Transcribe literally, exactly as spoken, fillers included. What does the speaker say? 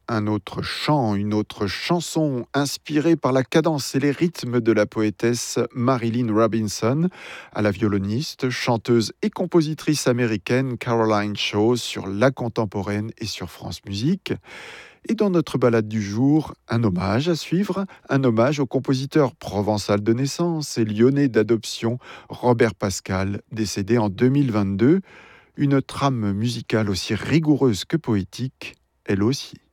Un autre chant, une autre chanson inspirée par la cadence et les rythmes de la poétesse Marilynne Robinson, à la violoniste, chanteuse et compositrice américaine Caroline Shaw sur La Contemporaine et sur France Musique. Et dans notre balade du jour, un hommage à suivre, un hommage au compositeur provençal de naissance et lyonnais d'adoption Robert Pascal, décédé en deux mille vingt-deux. Une trame musicale aussi rigoureuse que poétique, elle aussi.